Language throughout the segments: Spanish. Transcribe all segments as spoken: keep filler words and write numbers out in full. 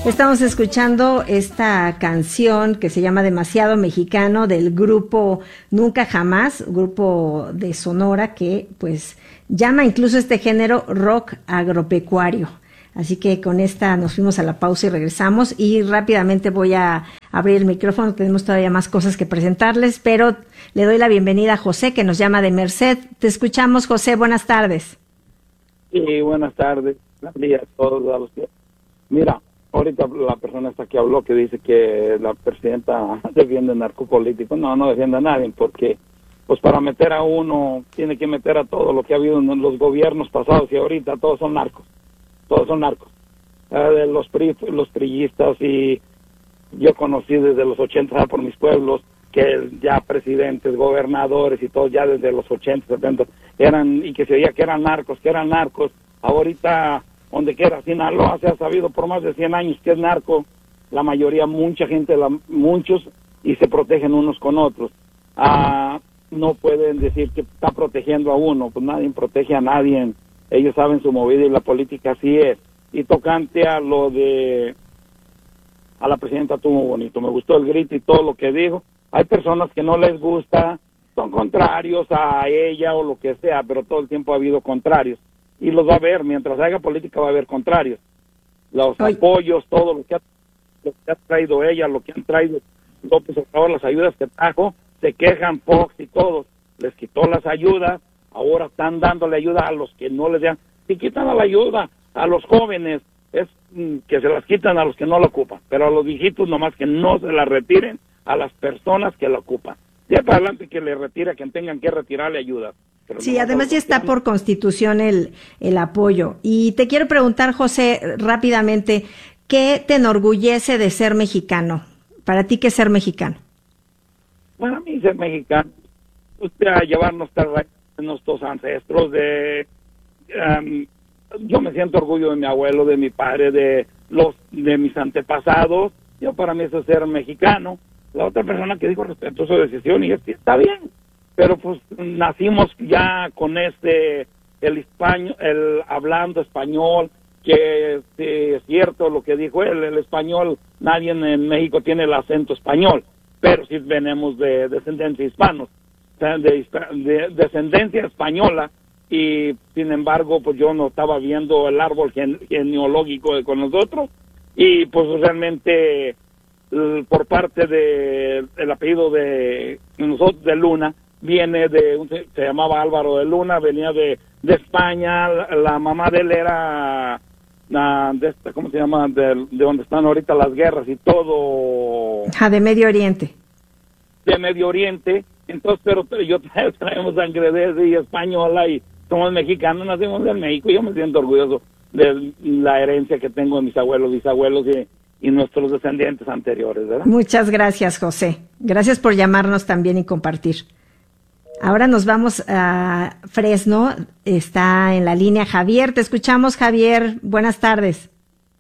Estamos escuchando esta canción que se llama Demasiado Mexicano del grupo Nunca Jamás, grupo de Sonora que pues llama incluso este género rock agropecuario. Así que con esta nos fuimos a la pausa y regresamos y rápidamente voy a abrir el micrófono, tenemos todavía más cosas que presentarles, pero le doy la bienvenida a José que nos llama de Merced. Te escuchamos, José, buenas tardes. Sí, buenas tardes, buenos días a todos. A los que... Mira, ahorita la persona esta que habló que dice que la presidenta defiende narcopolíticos, no, no defiende a nadie, porque pues para meter a uno tiene que meter a todo lo que ha habido en los gobiernos pasados y ahorita todos son narcos, todos son narcos, eh, los pri, los priistas y yo conocí desde los ochenta por mis pueblos que ya presidentes, gobernadores y todos ya desde los ochenta, setenta eran y que se veía que eran narcos, que eran narcos, ahorita donde quiera, Sinaloa se ha sabido por más de cien años que es narco, la mayoría, mucha gente, la, muchos, y se protegen unos con otros. Ah, no pueden decir que está protegiendo a uno, pues nadie protege a nadie, ellos saben su movida y la política así es. Y tocante a lo de, a la presidenta estuvo bonito, me gustó el grito y todo lo que dijo. Hay personas que no les gusta, son contrarios a ella o lo que sea, pero todo el tiempo ha habido contrarios. Y los va a haber, mientras haga política va a haber contrarios. Los Ay. apoyos, todo lo que, ha, lo que ha traído ella, lo que han traído López Obrador, las ayudas que trajo, se quejan Fox y todos, les quitó las ayudas, ahora están dándole ayuda a los que no les dan. Si quitan la ayuda a los jóvenes, es mm, que se las quitan a los que no la ocupan, pero a los viejitos nomás que no se la retiren a las personas que la ocupan. Ya para adelante que le retire a quien tengan que retirarle ayuda. Sí, no además ya está por constitución el, el apoyo. Y te quiero preguntar, José, rápidamente, ¿qué te enorgullece de ser mexicano? Para ti, ¿qué es ser mexicano? Para mí ser mexicano, usted a llevar nuestras raíces, nuestros ancestros, de um, yo me siento orgullo de mi abuelo, de mi padre, de los de mis antepasados. Yo para mí eso es ser mexicano. La otra persona que dijo respeto a su decisión y es que está bien, pero pues nacimos ya con este el español, el hablando español, que este, es cierto lo que dijo él, el español, nadie en, en México tiene el acento español, pero sí venimos de descendencia hispanos, de, de descendencia española, y sin embargo pues yo no estaba viendo el árbol gen, genealógico con nosotros, y pues realmente por parte de el apellido de nosotros de Luna viene de un, se llamaba Álvaro de Luna, venía de, de España, la, la mamá de él era uh, de esta, ¿cómo se llama? De, de donde están ahorita las guerras y todo. Ah, de Medio Oriente. De Medio Oriente, entonces, pero, pero yo tra traemos sangre de y española y somos mexicanos, nacimos en México y yo me siento orgulloso de la herencia que tengo de mis abuelos, bisabuelos y y nuestros descendientes anteriores, ¿verdad? Muchas gracias, José. Gracias por llamarnos también y compartir. Ahora nos vamos a Fresno. Está en la línea Javier. Te escuchamos, Javier. Buenas tardes.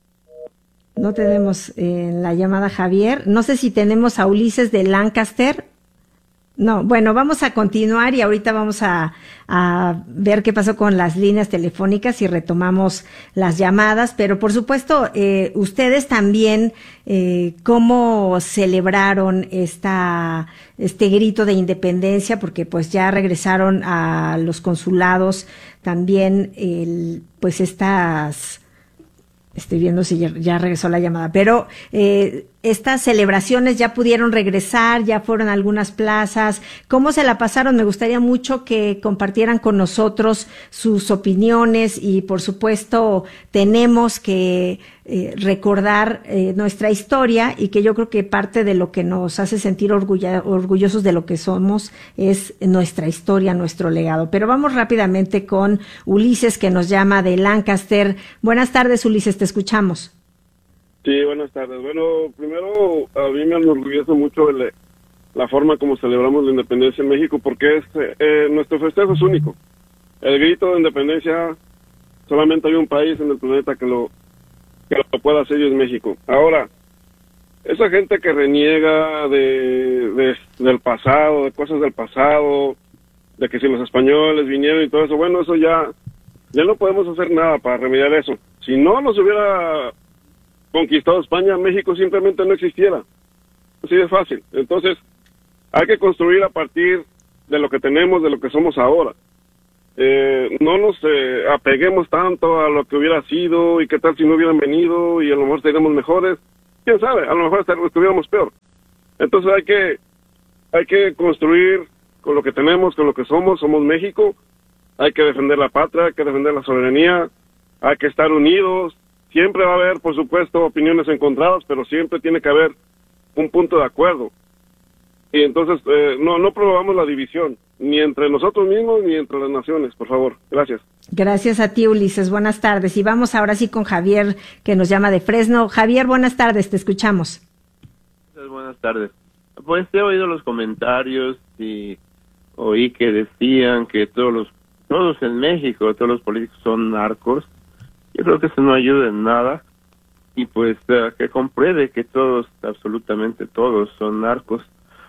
No tenemos en eh, la llamada Javier. No sé si tenemos a Ulises de Lancaster. No, bueno, vamos a continuar y ahorita vamos a, a ver qué pasó con las líneas telefónicas y retomamos las llamadas, pero por supuesto, eh, ustedes también, eh, cómo celebraron esta, este grito de independencia, porque pues ya regresaron a los consulados también, el, pues estas... Estoy viendo si ya, ya regresó la llamada, pero eh, estas celebraciones ya pudieron regresar, ya fueron a algunas plazas. ¿Cómo se la pasaron? Me gustaría mucho que compartieran con nosotros sus opiniones y, por supuesto, tenemos que eh, recordar eh, nuestra historia y que yo creo que parte de lo que nos hace sentir orgulla, orgullosos de lo que somos es nuestra historia, nuestro legado. Pero vamos rápidamente con Ulises, que nos llama de Lancaster. Buenas tardes, Ulises, te escuchamos. Sí, buenas tardes. Bueno, primero a mí me enorgullece mucho el, la forma como celebramos la independencia en México, porque es, eh, nuestro festejo es único. El grito de independencia, solamente hay un país en el planeta que lo, que lo pueda hacer y es México. Ahora, esa gente que reniega de, de del pasado, de cosas del pasado, de que si los españoles vinieron y todo eso, bueno, eso ya, ya no podemos hacer nada para remediar eso. Si no nos hubiera conquistado España, México simplemente no existiera. Así de fácil. Entonces, hay que construir a partir de lo que tenemos, de lo que somos ahora. Eh, no nos eh, apeguemos tanto a lo que hubiera sido y qué tal si no hubieran venido y a lo mejor seríamos mejores. Quién sabe, a lo mejor estuviéramos peor. Entonces hay que hay que construir con lo que tenemos, con lo que somos. Somos México. Hay que defender la patria, hay que defender la soberanía, hay que estar unidos. Siempre va a haber, por supuesto, opiniones encontradas, pero siempre tiene que haber un punto de acuerdo. Y entonces eh, no no promovamos la división, ni entre nosotros mismos ni entre las naciones, por favor. Gracias. Gracias a ti, Ulises. Buenas tardes. Y vamos ahora sí con Javier, que nos llama de Fresno. Javier, buenas tardes, te escuchamos. Buenas tardes. Pues he oído los comentarios y oí que decían que todos los todos en México, todos los políticos son narcos. Yo creo que eso no ayuda en nada. Y pues uh, que compruebe que todos, absolutamente todos, son narcos.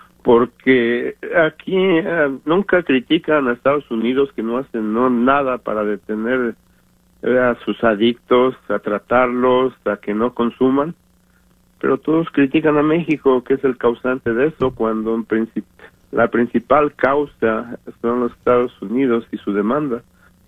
Porque aquí uh, nunca critican a Estados Unidos, que no hacen no nada para detener uh, a sus adictos, a tratarlos, a que no consuman. Pero todos critican a México, que es el causante de eso, cuando en princip la principal causa son los Estados Unidos y su demanda.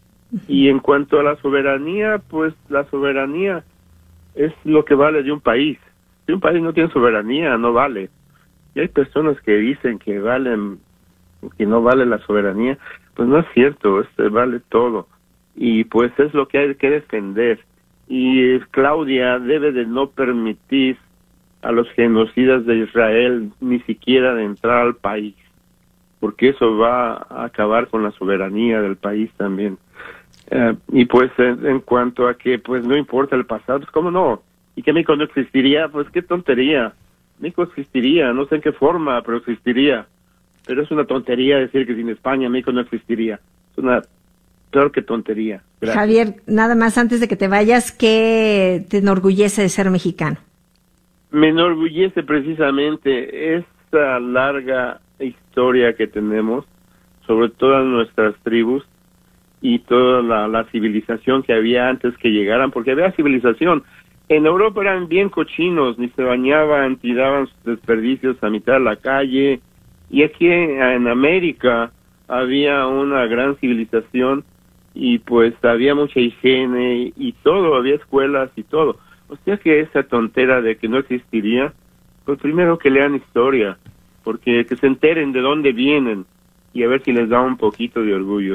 Y en cuanto a la soberanía, pues la soberanía es lo que vale de un país. Si un país no tiene soberanía, no vale. Y hay personas que dicen que valen, que no vale la soberanía. Pues no es cierto, este vale todo. Y pues es lo que hay que defender. Y Claudia debe de no permitir a los genocidas de Israel ni siquiera de entrar al país, porque eso va a acabar con la soberanía del país también. Uh, y pues en, en cuanto a que pues no importa el pasado, pues cómo no, y que México no existiría, pues qué tontería. México existiría, no sé en qué forma, pero existiría. Pero es una tontería decir que sin España México no existiría. Es una peor que tontería. Gracias. Javier, nada más antes de que te vayas, ¿qué te enorgullece de ser mexicano? Me enorgullece precisamente esta larga historia que tenemos sobre todas nuestras tribus y toda la, la civilización que había antes que llegaran, porque había civilización. En Europa eran bien cochinos, ni se bañaban, tiraban sus desperdicios a mitad de la calle, y aquí en América había una gran civilización y pues había mucha higiene y todo, había escuelas y todo. O sea que esa tontera de que no existiría, pues primero que lean historia, porque que se enteren de dónde vienen y a ver si les da un poquito de orgullo.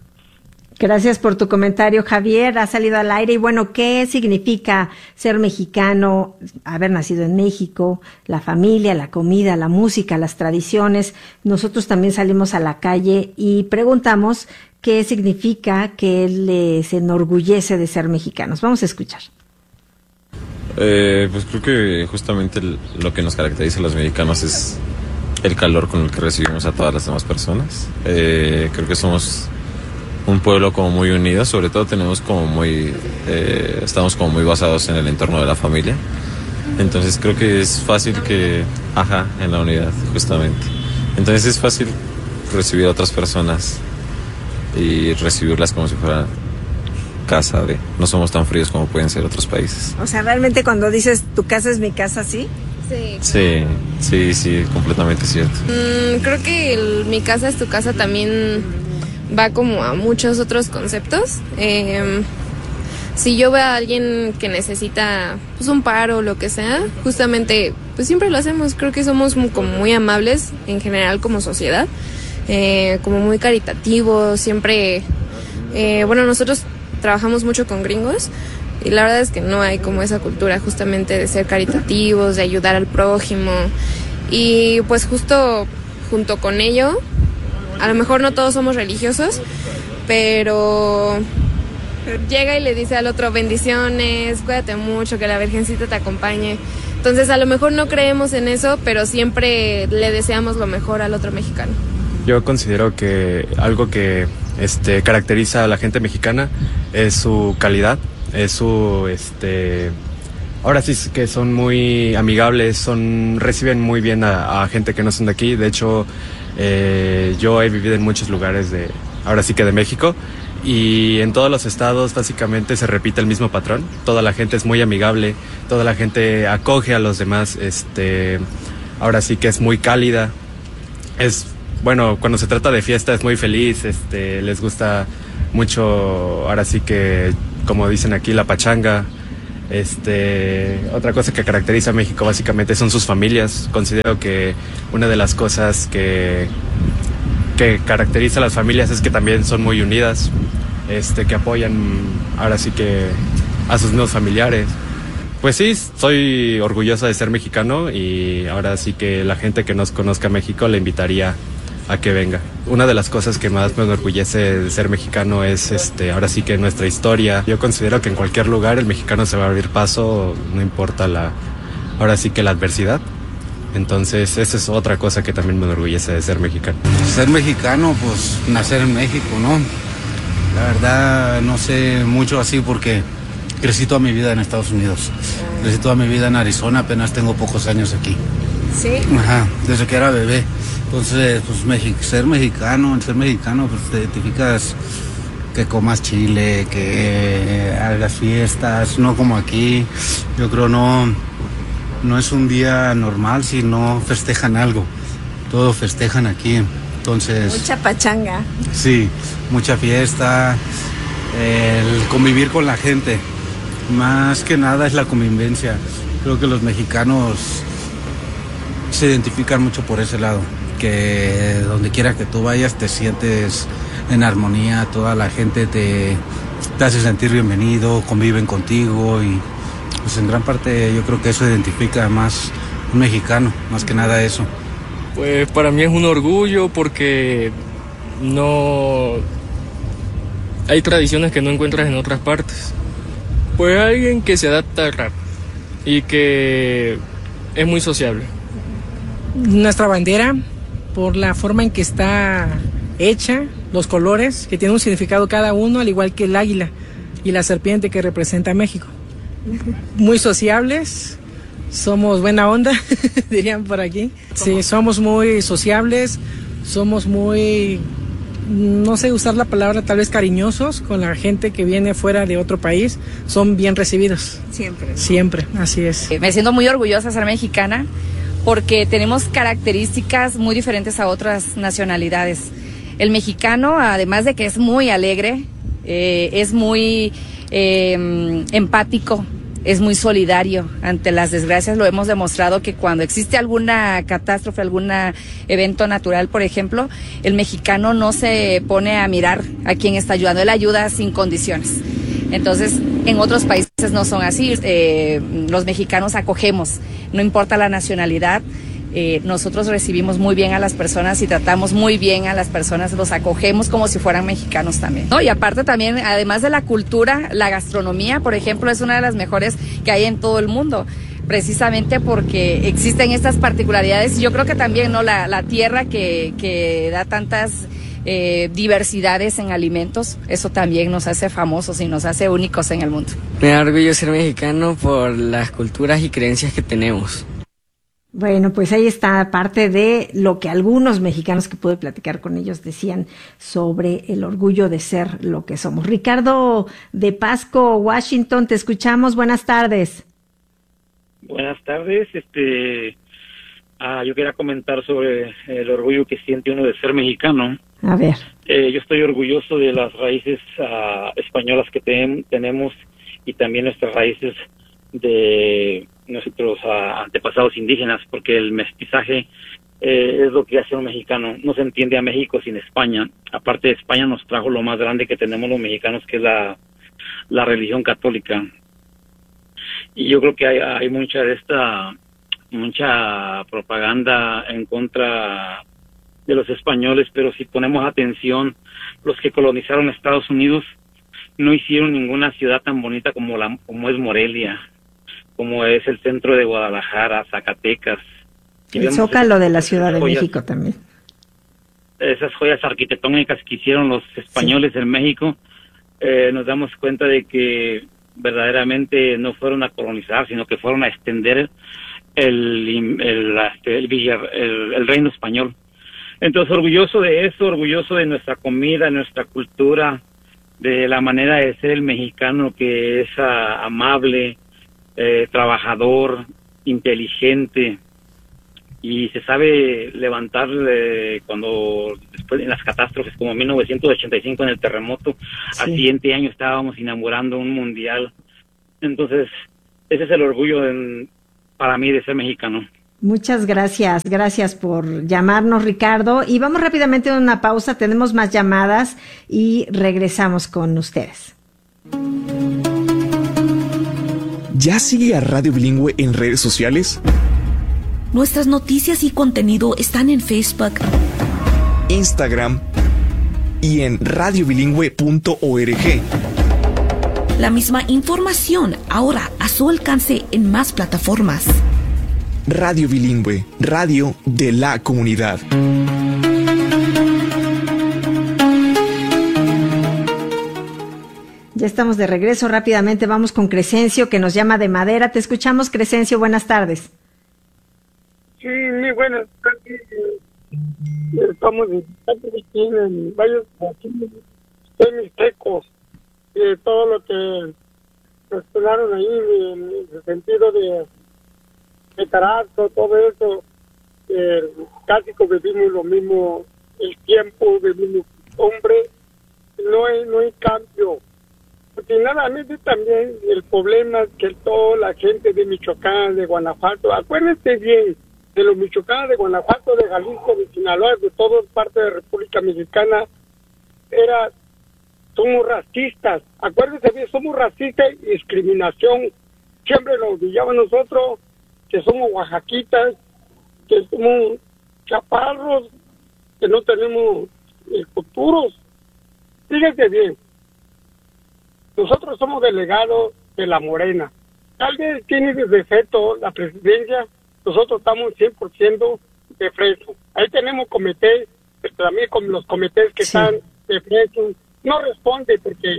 Gracias por tu comentario, Javier. Ha salido al aire. Y bueno, ¿qué significa ser mexicano, haber nacido en México, la familia, la comida, la música, las tradiciones? Nosotros también salimos a la calle y preguntamos qué significa que les enorgullece de ser mexicanos. Vamos a escuchar. Eh, pues creo que justamente el, lo que nos caracteriza a los mexicanos es el calor con el que recibimos a todas las demás personas. Eh, creo que somos un pueblo como muy unido, sobre todo tenemos como muy, eh, estamos como muy basados en el entorno de la familia. Entonces creo que es fácil que, ajá, en la unidad, justamente. Entonces es fácil recibir a otras personas y recibirlas como si fueran casa de, no somos tan fríos como pueden ser otros países. O sea, realmente cuando dices tu casa es mi casa, ¿sí? Sí. Sí, sí, sí, completamente cierto. Mm, creo que el, mi casa es tu casa también va como a muchos otros conceptos. Eh, si yo veo a alguien que necesita pues un paro o lo que sea, justamente pues siempre lo hacemos. Creo que somos muy, como muy amables en general como sociedad, eh, como muy caritativos, siempre, eh, bueno, nosotros trabajamos mucho con gringos y la verdad es que no hay como esa cultura justamente de ser caritativos, de ayudar al prójimo, y pues justo junto con ello, a lo mejor no todos somos religiosos, pero llega y le dice al otro bendiciones, cuídate mucho, que la Virgencita te acompañe. Entonces a lo mejor no creemos en eso, pero siempre le deseamos lo mejor al otro mexicano. Yo considero que algo que este caracteriza a la gente mexicana es su calidad, es su este ahora sí que son muy amigables, son reciben muy bien a, a gente que no son de aquí. De hecho, eh, yo he vivido en muchos lugares de ahora sí que de México y en todos los estados básicamente se repite el mismo patrón. Toda la gente es muy amigable, toda la gente acoge a los demás, este, ahora sí que es muy cálida. Es, bueno, cuando se trata de fiesta es muy feliz, este, les gusta mucho, ahora sí que, como dicen aquí, la pachanga. Este, otra cosa que caracteriza a México básicamente son sus familias. Considero que una de las cosas que, que caracteriza a las familias es que también son muy unidas, este, que apoyan ahora sí que a sus nuevos familiares. Pues sí, soy orgulloso de ser mexicano y ahora sí que la gente que nos conozca México le invitaría a que venga. Una de las cosas que más me enorgullece de ser mexicano es este, ahora sí que nuestra historia. Yo considero que en cualquier lugar el mexicano se va a abrir paso, no importa la, ahora sí que la adversidad. Entonces esa es otra cosa que también me enorgullece de ser mexicano. Ser mexicano, pues nacer en México, ¿no? La verdad no sé mucho así porque crecí toda mi vida en Estados Unidos. Crecí toda mi vida en Arizona, apenas tengo pocos años aquí. ¿Sí? Ajá, desde que era bebé. Entonces, pues Mexi- ser mexicano, ser mexicano, pues te identificas que comas chile, que hagas fiestas, no como aquí. Yo creo no, no es un día normal si no festejan algo. Todo festejan aquí. Entonces, Mucha pachanga. sí, mucha fiesta, el convivir con la gente. Más que nada es la convivencia. Creo que los mexicanos se identifican mucho por ese lado, que donde quiera que tú vayas te sientes en armonía, toda la gente te, te hace sentir bienvenido, conviven contigo y pues en gran parte yo creo que eso identifica más un mexicano, más que nada eso. Pues para mí es un orgullo porque no hay tradiciones que no encuentras en otras partes. Pues alguien que se adapta rápido y que es muy sociable. Nuestra bandera, por la forma en que está hecha, los colores, que tiene un significado cada uno, al igual que el águila y la serpiente que representa a México. Muy sociables, somos buena onda, dirían por aquí. Sí, somos muy sociables, somos muy, no sé usar la palabra, tal vez cariñosos con la gente que viene fuera de otro país, son bien recibidos. Siempre. Siempre, así es. Me siento muy orgullosa de ser mexicana, porque tenemos características muy diferentes a otras nacionalidades. El mexicano, además de que es muy alegre, eh, es muy eh, empático, es muy solidario ante las desgracias. Lo hemos demostrado que cuando existe alguna catástrofe, algún evento natural, por ejemplo, el mexicano no se pone a mirar a quién está ayudando, él ayuda sin condiciones. Entonces, en otros países no son así. Eh, los mexicanos acogemos, no importa la nacionalidad, eh, nosotros recibimos muy bien a las personas y tratamos muy bien a las personas, los acogemos como si fueran mexicanos también, ¿no? Y aparte también, además de la cultura, la gastronomía, por ejemplo, es una de las mejores que hay en todo el mundo, precisamente porque existen estas particularidades. Yo creo que también, ¿no? La, la tierra que, que da tantas Eh, diversidades en alimentos, eso también nos hace famosos y nos hace únicos en el mundo. Me da orgullo ser mexicano por las culturas y creencias que tenemos. Bueno, pues ahí está parte de lo que algunos mexicanos que pude platicar con ellos decían sobre el orgullo de ser lo que somos. Ricardo de Pasco, Washington, te escuchamos. Buenas tardes. Buenas tardes. Este, ah, yo quería comentar sobre el orgullo que siente uno de ser mexicano. A ver. Eh, yo estoy orgulloso de las raíces uh, españolas que ten, tenemos y también nuestras raíces de nuestros uh, antepasados indígenas, porque el mestizaje eh, es lo que hace un mexicano. No se entiende a México sin España. Aparte de España nos trajo lo más grande que tenemos los mexicanos, que es la, la religión católica. Y yo creo que hay, hay mucha de esta, mucha propaganda en contra de los españoles, pero si ponemos atención, los que colonizaron Estados Unidos no hicieron ninguna ciudad tan bonita como la como es Morelia, como es el centro de Guadalajara, Zacatecas. El Zócalo de la Ciudad de México también. Esas joyas arquitectónicas que hicieron los españoles sí. en México, eh, nos damos cuenta de que verdaderamente no fueron a colonizar, sino que fueron a extender el, el, el, el, el, el reino español. Entonces, orgulloso de eso, orgulloso de nuestra comida, nuestra cultura, de la manera de ser el mexicano, que es uh, amable, eh, trabajador, inteligente, y se sabe levantar eh, cuando después en las catástrofes, como mil novecientos ochenta y cinco en el terremoto. Sí. Al siguiente año estábamos inaugurando un mundial. Entonces, ese es el orgullo en, para mí de ser mexicano. Muchas gracias, gracias por llamarnos, Ricardo. Y vamos rápidamente a una pausa, tenemos más llamadas y regresamos con ustedes. ¿Ya sigue a Radio Bilingüe en redes sociales? Nuestras noticias y contenido están en Facebook, Instagram y en radio bilingüe punto org. La misma información ahora a su alcance en más plataformas. Radio Bilingüe, radio de la comunidad. Ya estamos de regreso, rápidamente vamos con Crescencio, que nos llama de Madera. Te escuchamos, Crescencio, buenas tardes. Sí, muy buenas tardes. Estamos aquí en varios mixtecos, de todo lo que mencionaron ahí, en el sentido de, de Tarazo, todo eso. Eh, casi que vivimos lo mismo, el tiempo, vivimos hombre, no hay, no hay cambio. Porque nada, a mí también el problema es que toda la gente de Michoacán, de Guanajuato, acuérdense bien, de los michoacanos, de Guanajuato, de Jalisco, de Sinaloa, de toda parte de la República Mexicana, era, somos racistas, acuérdense bien, somos racistas y discriminación, siempre nos olvidaban nosotros, que somos oaxaquitas, que somos chaparros, que no tenemos el futuro. Fíjense bien, nosotros somos delegados de la Morena, tal vez tiene de defecto la presidencia. Nosotros estamos cien por ciento de Fresno. Ahí tenemos comités, pero también con los comités que sí. están de Fresno. No responde porque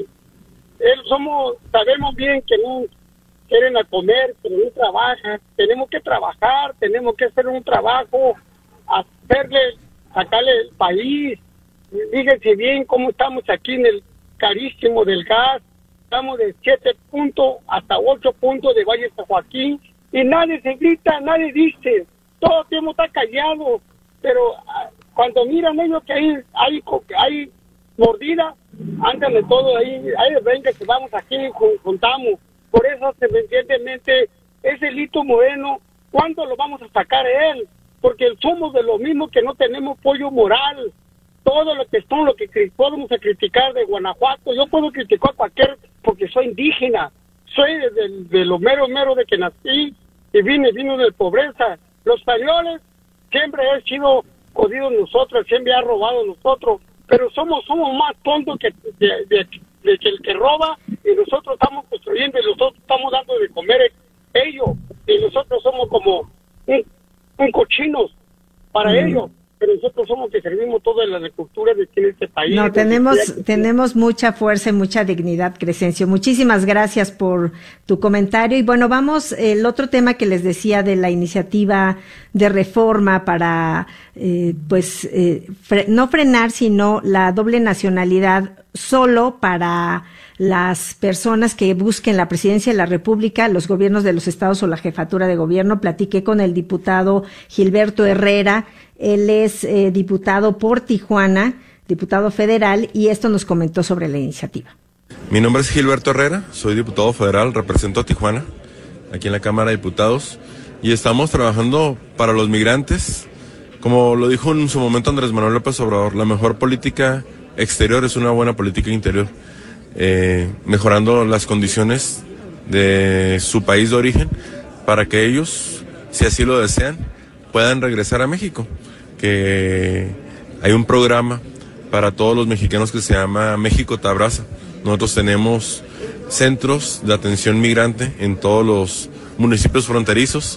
él somos, sabemos bien que no quieren a comer, pero no trabajan. Tenemos que trabajar, tenemos que hacer un trabajo, hacerle, sacarle el país. Fíjense bien cómo estamos aquí en el carísimo del gas. Estamos de siete puntos hasta ocho puntos de Valle San Joaquín. Y nadie se grita, nadie dice, todo el tiempo está callado, pero uh, cuando miran ellos que hay, hay, hay mordida, ándale todo ahí, ahí venga que vamos aquí y juntamos. Por eso, evidentemente, ese Lito Moreno, ¿cuándo lo vamos a sacar a él? Porque somos de lo mismo que no tenemos apoyo moral. Todo lo que son, lo que podemos criticar de Guanajuato, yo puedo criticar a cualquier, porque soy indígena, soy de, de, de lo mero mero de que nací, y vine, vino de pobreza. Los españoles siempre han sido jodidos nosotros, siempre han robado nosotros, pero somos somos más tontos que de, de, de que el que roba, y nosotros estamos construyendo y nosotros estamos dando de comer ellos, y nosotros somos como un, un cochinos para mm. ellos. Pero nosotros somos que servimos toda la agricultura de aquí en este país. No, tenemos tenemos mucha fuerza y mucha dignidad, Crescencio. Muchísimas gracias por tu comentario. Y bueno, vamos, el otro tema que les decía de la iniciativa de reforma para, eh, pues, eh, fre- no frenar, sino la doble nacionalidad solo para las personas que busquen la presidencia de la República, los gobiernos de los estados o la jefatura de gobierno. Platiqué con el diputado Gilberto Herrera. Él es eh, diputado por Tijuana, diputado federal, y esto nos comentó sobre la iniciativa. Mi nombre es Gilberto Herrera, soy diputado federal, represento a Tijuana, aquí en la Cámara de Diputados, y estamos trabajando para los migrantes. Como lo dijo en su momento Andrés Manuel López Obrador, la mejor política exterior es una buena política interior, eh, mejorando las condiciones de su país de origen para que ellos, si así lo desean, puedan regresar a México. Que hay un programa para todos los mexicanos que se llama México te abraza. Nosotros tenemos centros de atención migrante en todos los municipios fronterizos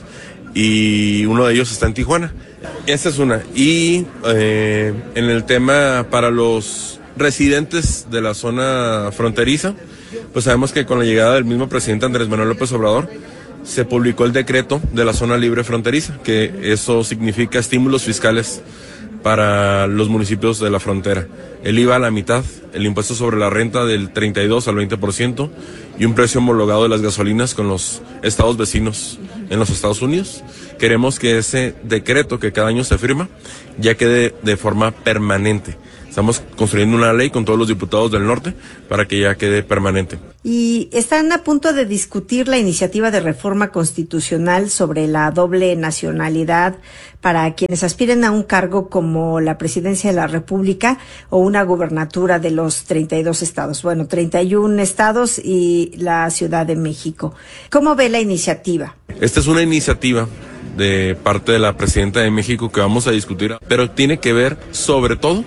y uno de ellos está en Tijuana. Esta es una. Y eh, en el tema para los residentes de la zona fronteriza, pues sabemos que con la llegada del mismo presidente Andrés Manuel López Obrador, se publicó el decreto de la zona libre fronteriza, que eso significa estímulos fiscales para los municipios de la frontera. El I V A a la mitad, el impuesto sobre la renta del treinta y dos al veinte por ciento y un precio homologado de las gasolinas con los estados vecinos en los Estados Unidos. Queremos que ese decreto que cada año se firma ya quede de forma permanente. Estamos construyendo una ley con todos los diputados del norte para que ya quede permanente. Y están a punto de discutir la iniciativa de reforma constitucional sobre la doble nacionalidad para quienes aspiren a un cargo como la presidencia de la República o una gubernatura de los treinta y dos estados. Bueno, treinta y uno estados y la Ciudad de México. ¿Cómo ve la iniciativa? Esta es una iniciativa de parte de la presidenta de México que vamos a discutir, pero tiene que ver sobre todo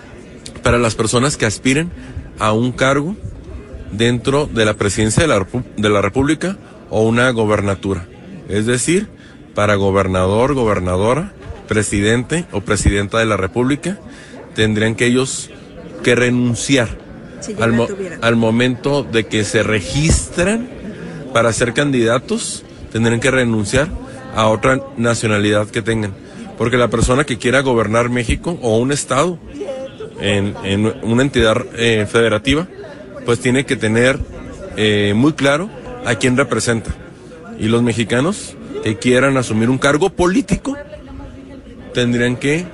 para las personas que aspiren a un cargo dentro de la presidencia de la, Repu- de la República o una gobernatura. Es decir, para gobernador, gobernadora, presidente o presidenta de la República, tendrían que ellos que renunciar si al, mo- al momento de que se registran para ser candidatos, tendrían que renunciar a otra nacionalidad que tengan. Porque la persona que quiera gobernar México o un estado en, en una entidad eh, federativa, pues tiene que tener eh, muy claro a quién representa. Y los mexicanos que quieran asumir un cargo político tendrían que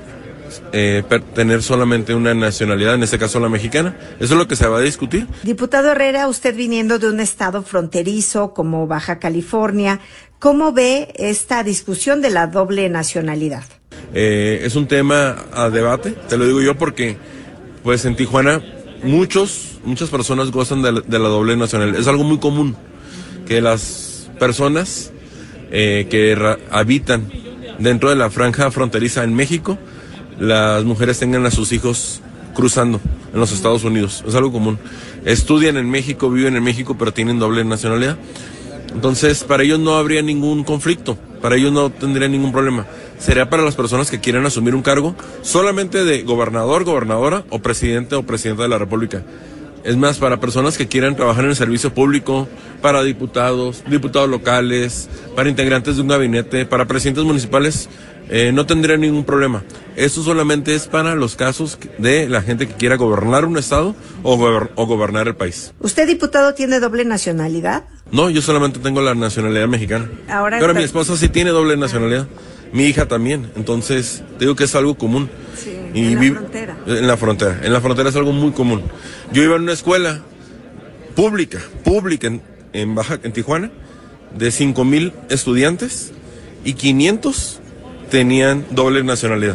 eh, tener solamente una nacionalidad, en este caso la mexicana. Eso es lo que se va a discutir. Diputado Herrera, usted viniendo de un estado fronterizo como Baja California, ¿cómo ve esta discusión de la doble nacionalidad? Eh, es un tema a debate, te lo digo yo porque pues en Tijuana muchos, muchas personas gozan de la, de la doble nacionalidad. Es algo muy común que las personas eh, que ra- habitan dentro de la franja fronteriza en México, las mujeres tengan a sus hijos cruzando en los Estados Unidos. Es algo común. Estudian en México, viven en México, pero tienen doble nacionalidad. Entonces, para ellos no habría ningún conflicto, para ellos no tendría ningún problema. Sería para las personas que quieran asumir un cargo solamente de gobernador, gobernadora o presidente o presidenta de la República. Es más, para personas que quieran trabajar en el servicio público, para diputados, diputados locales, para integrantes de un gabinete, para presidentes municipales, eh, no tendría ningún problema. Esto solamente es para los casos de la gente que quiera gobernar un estado o, gober- o gobernar el país. ¿Usted, diputado, tiene doble nacionalidad? No, yo solamente tengo la nacionalidad mexicana. Ahora Pero está... mi esposa sí tiene doble nacionalidad. Mi hija también. Entonces, te digo que es algo común. Sí, y en la vi- frontera. En la frontera. En la frontera es algo muy común. Yo iba en una escuela pública, pública en, en Baja, en Tijuana, de cinco mil estudiantes y quinientos tenían doble nacionalidad.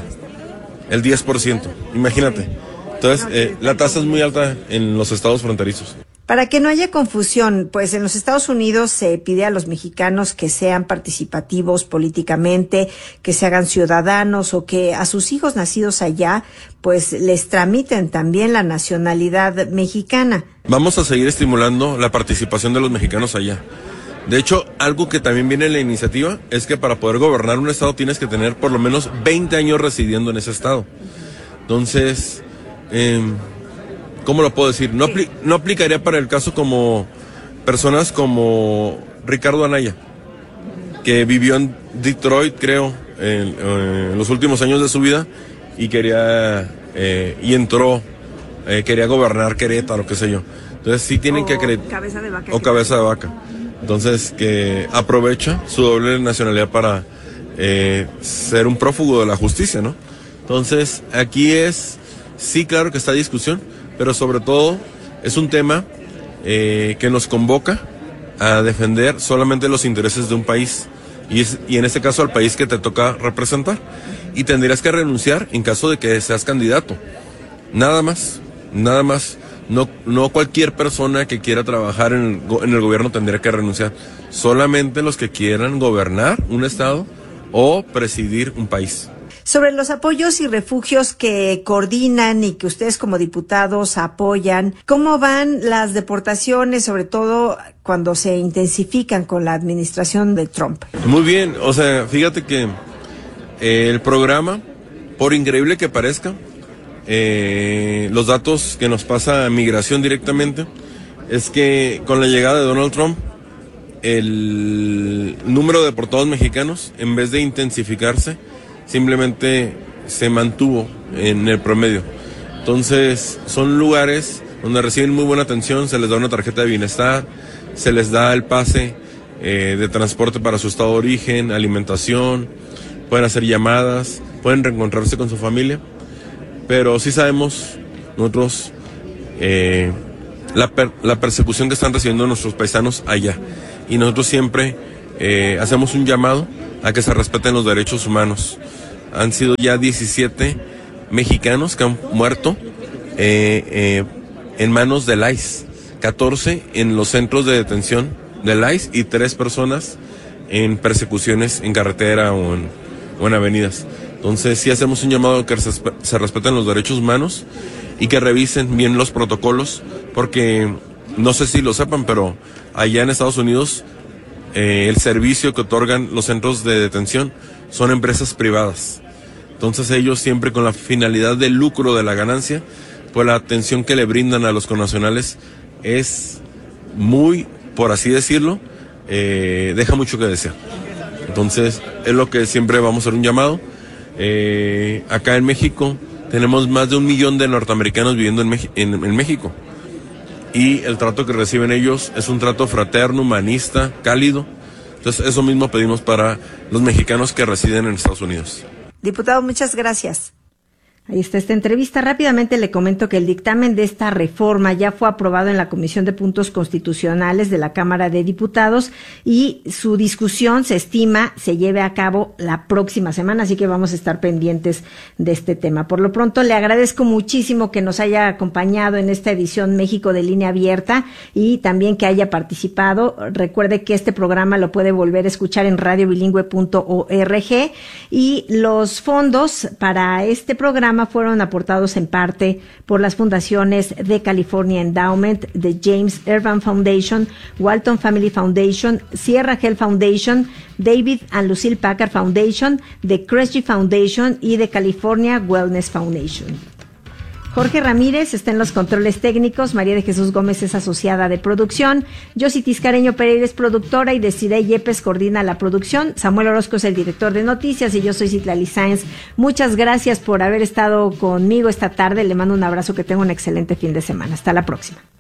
El diez por ciento. Imagínate. Entonces, eh, la tasa es muy alta en los estados fronterizos. Para que no haya confusión, pues en los Estados Unidos se pide a los mexicanos que sean participativos políticamente, que se hagan ciudadanos o que a sus hijos nacidos allá, pues les tramiten también la nacionalidad mexicana. Vamos a seguir estimulando la participación de los mexicanos allá. De hecho, algo que también viene en la iniciativa es que para poder gobernar un estado tienes que tener por lo menos veinte años residiendo en ese estado. Entonces, eh, ¿cómo lo puedo decir? No, apli- no aplicaría para el caso como personas como Ricardo Anaya, que vivió en Detroit, creo, en, en los últimos años de su vida y quería, eh, y entró, eh, quería gobernar Querétaro, qué sé yo. Entonces sí tienen o que acreditar. Cabeza de vaca. O cabeza de vaca. Entonces que aprovecha su doble nacionalidad para eh, ser un prófugo de la justicia, ¿no? Entonces aquí es, sí, claro que está a discusión, pero sobre todo es un tema eh, que nos convoca a defender solamente los intereses de un país y, es, y en este caso al país que te toca representar, y tendrías que renunciar en caso de que seas candidato, nada más, nada más. No, no cualquier persona que quiera trabajar en el, en el gobierno tendría que renunciar, solamente los que quieran gobernar un estado o presidir un país. Sobre los apoyos y refugios que coordinan y que ustedes como diputados apoyan, ¿cómo van las deportaciones, sobre todo cuando se intensifican con la administración de Trump? Muy bien, o sea, fíjate que eh, el programa, por increíble que parezca, eh, los datos que nos pasa Migración directamente, es que con la llegada de Donald Trump, el número de deportados mexicanos, en vez de intensificarse, simplemente se mantuvo en el promedio. Entonces, son lugares donde reciben muy buena atención, se les da una tarjeta de bienestar, se les da el pase eh, de transporte para su estado de origen, alimentación, pueden hacer llamadas, pueden reencontrarse con su familia, pero sí sabemos nosotros eh, la, per, la persecución que están recibiendo nuestros paisanos allá, y nosotros siempre eh, hacemos un llamado a que se respeten los derechos humanos. Han sido ya diecisiete mexicanos que han muerto eh, eh, en manos del I C E, catorce en los centros de detención del I C E y tres personas en persecuciones en carretera o en, o en avenidas. Entonces sí hacemos un llamado a que se, se respeten los derechos humanos y que revisen bien los protocolos, porque no sé si lo sepan, pero allá en Estados Unidos eh, el servicio que otorgan los centros de detención son empresas privadas. Entonces ellos siempre con la finalidad del lucro de la ganancia, pues la atención que le brindan a los connacionales es muy, por así decirlo, eh, deja mucho que desear. Entonces es lo que siempre vamos a hacer un llamado. Eh, acá en México tenemos más de un millón de norteamericanos viviendo en, Mex- en, en México, y el trato que reciben ellos es un trato fraterno, humanista, cálido. Entonces eso mismo pedimos para los mexicanos que residen en Estados Unidos. Diputado, muchas gracias. Ahí está esta entrevista. Rápidamente le comento que el dictamen de esta reforma ya fue aprobado en la Comisión de Puntos Constitucionales de la Cámara de Diputados y su discusión se estima se lleve a cabo la próxima semana, así que vamos a estar pendientes de este tema. Por lo pronto, le agradezco muchísimo que nos haya acompañado en esta edición México de Línea Abierta y también que haya participado. Recuerde que este programa lo puede volver a escuchar en radio bilingüe punto org, y los fondos para este programa fueron aportados en parte por las fundaciones de California Endowment, de James Urban Foundation, Walton Family Foundation, Sierra Health Foundation, David and Lucille Packard Foundation, de Kresge Foundation y de California Wellness Foundation. Jorge Ramírez está en los controles técnicos, María de Jesús Gómez es asociada de producción, Yossi Tiscareño Pereira es productora y Desiree Yepes coordina la producción, Samuel Orozco es el director de noticias y yo soy Citlali Sáenz. Muchas gracias por haber estado conmigo esta tarde, le mando un abrazo, que tenga un excelente fin de semana. Hasta la próxima.